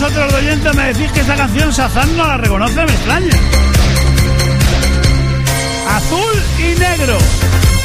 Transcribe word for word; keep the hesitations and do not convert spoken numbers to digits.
vosotros, de oyentes, me decís que esta canción Shazam no la reconoce, me extraña.